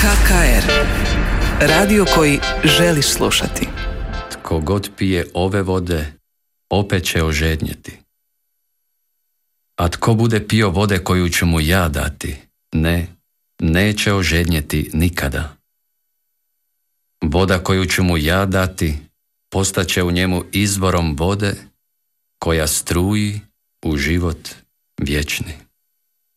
HKR, radio koji želiš slušati. Tko god pije ove vode, opet će ožednjeti. A tko bude pio vode koju ću mu ja dati, neće ožednjeti nikada. Voda koju ću mu ja dati, postaće u njemu izvorom vode koja struji u život vječni.